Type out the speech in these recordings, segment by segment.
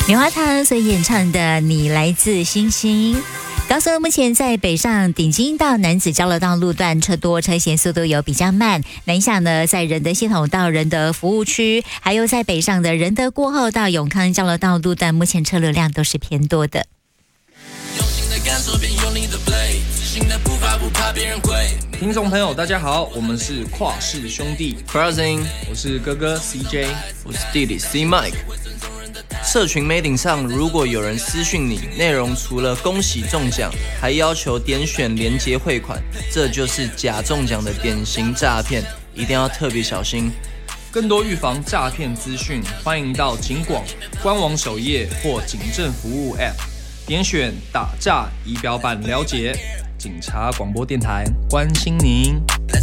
棉花糖所演唱的《你来自星星》，告诉了目前在北上顶金到南子交流道路段车多，车行速度有比较慢。南下呢，在仁德系统到仁德服务区，还有在北上的仁德过后到永康交流道路段，目前车流量都是偏多的。 听众朋友大家好，我们是跨氏兄弟 Crossing， 我是哥哥 CJ， 我是弟弟 C Mike。社群媒体上如果有人私讯你，内容除了恭喜中奖，还要求点选连结汇款，这就是假中奖的典型诈骗，一定要特别小心。 更多预防诈骗资讯，欢迎到警广官网首页或警政服务 App， 点选打诈仪表板了解。警察广播电台关心您。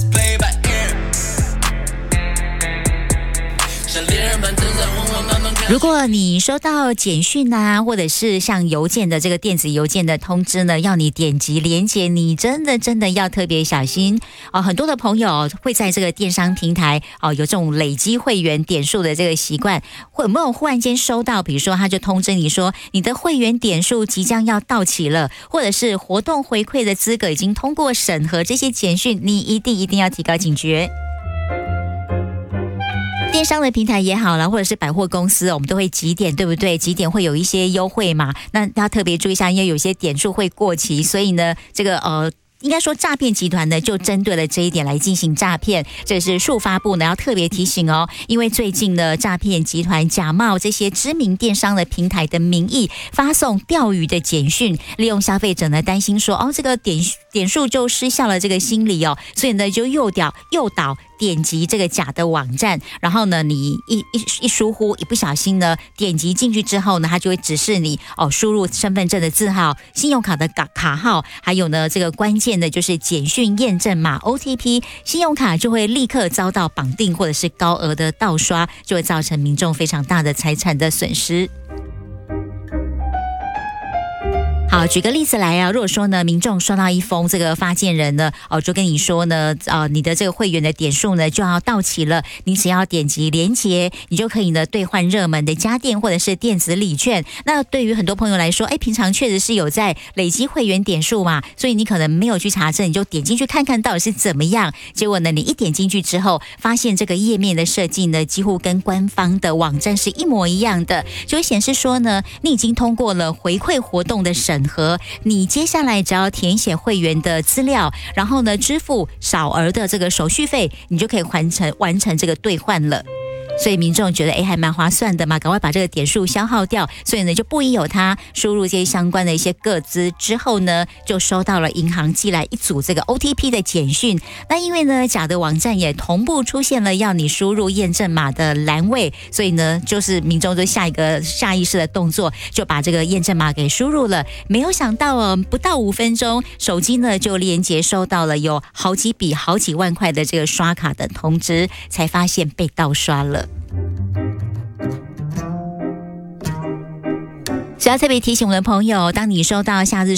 如果你收到简讯啊，或者是像邮件的这个电子邮件的通知呢，要你点击连结，你真的要特别小心哦。很多的朋友会在这个电商平台哦有这种累积会员点数的这个习惯，会有没有忽然间收到，比如说他就通知你说你的会员点数即将要到期了，或者是活动回馈的资格已经通过审核，这些简讯你一定要提高警觉。电商的平台也好啦，或者是百货公司，我们都会集点，对不对？集点会有一些优惠嘛，那要特别注意一下，因为有些点数会过期，所以呢，这个应该说诈骗集团呢就针对了这一点来进行诈骗，这是数发部呢要特别提醒哦，因为最近呢诈骗集团假冒这些知名电商的平台的名义发送钓鱼的简讯，利用消费者呢担心说这个点数就失效了这个心理哦，所以呢就诱导点击这个假的网站，然后呢你一疏忽一不小心呢点击进去之后呢，它就会指示你输入身份证的字号、信用卡的卡号，还有呢这个关键的就是简讯验证码 OTP， 信用卡就会立刻遭到绑定或者是高额的盗刷，就会造成民众非常大的财产的损失。好，举个例子来啊，如果说呢，民众收到一封这个发件人呢，就跟你说呢，你的这个会员的点数呢就要到期了，你只要点击连结，你就可以呢兑换热门的家电或者是电子礼券。那对于很多朋友来说，平常确实是有在累积会员点数嘛，所以你可能没有去查证，你就点进去看看到底是怎么样。结果呢，你一点进去之后，发现这个页面的设计呢，几乎跟官方的网站是一模一样的，就会显示说呢，你已经通过了回馈活动的审核，你接下来只要填写会员的资料，然后呢支付少额的这个手续费，你就可以完成这个兑换了。所以民众觉得还蛮划算的嘛，赶快把这个点数消耗掉，所以呢就不疑有他，输入这些相关的一些个资之后呢，就收到了银行寄来一组这个 OTP 的简讯。那因为呢假的网站也同步出现了要你输入验证码的栏位，所以呢就是民众就下意识的动作，就把这个验证码给输入了。没有想到不到5分钟，手机呢就连结收到了有好几笔好几万块的这个刷卡的通知，才发现被盗刷了。所以要特别提醒我们的朋友，当你收到夏日